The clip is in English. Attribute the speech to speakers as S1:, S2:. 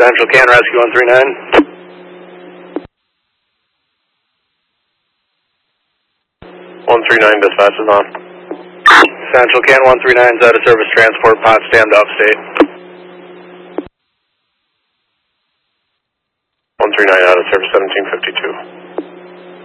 S1: Central Can Rescue 139.
S2: 139 dispatch is on.
S1: Central Can 139 is out of service transport, Potsdam to upstate.
S2: 139 out of service 1752.